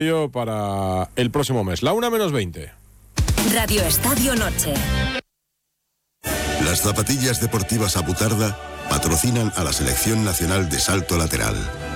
para el próximo mes. La 1:20. Radio Estadio Noche. Las zapatillas deportivas Abutarda patrocinan a la Selección Nacional de Salto Lateral.